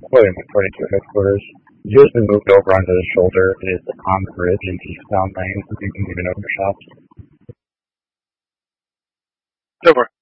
according to headquarters. You has been moved over onto the shoulder. It is on the bridge in eastbound lane. You can even open shops. Over.